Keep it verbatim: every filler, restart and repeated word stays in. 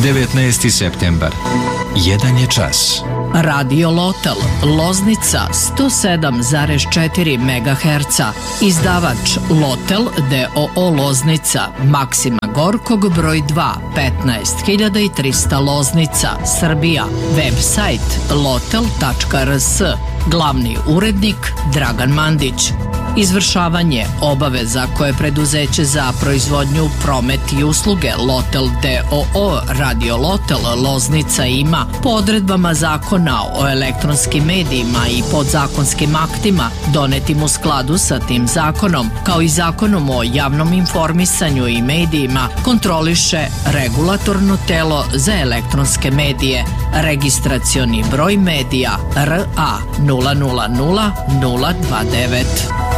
devetnaesti septembar. Jedan je čas. Radio Lotel, Loznica sto sedam zarez četiri megaherca. Izdavač Lotel d o o Loznica, Maksima Gorkog broj dva, petnaest hiljada trista Loznica, Srbija. Website lotel tačka r s. Glavni urednik Dragan Mandić. Izvršavanje obaveza koje preduzeće za proizvodnju, promet i usluge Lotel d o o Radio Lotel Loznica ima po odredbama Zakona o elektronskim medijima i podzakonskim aktima donetim u skladu sa tim zakonom, kao i Zakonom o javnom informisanju i medijima, kontroliše Regulatorno telo za elektronske medije, registracioni broj medija R A nula nula nula nula dva devet.